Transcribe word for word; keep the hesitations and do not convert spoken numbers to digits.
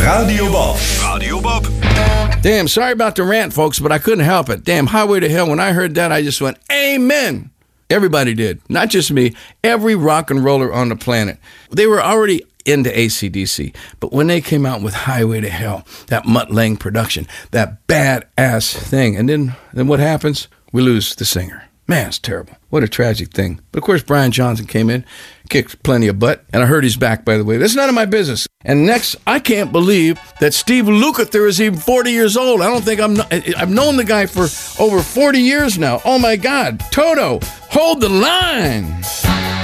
Radio Bob. Radio Bob. Damn, sorry about the rant, folks, but I couldn't help it. Damn, Highway to Hell, when I heard that, I just went, amen. Everybody did. Not just me. Every rock and roller on the planet. They were already into A C D C. But when they came out with Highway to Hell, that Mutt Lange production, that badass thing, and then, then what happens? We lose the singer. Man, it's terrible. What a tragic thing. But of course, Brian Johnson came in, kicked plenty of butt, and I heard he's back, by the way. That's none of my business. And next, I can't believe that Steve Lukather is even forty years old. I don't think I'm, not, I've known the guy for over forty years now. Oh my God. Toto, hold the line.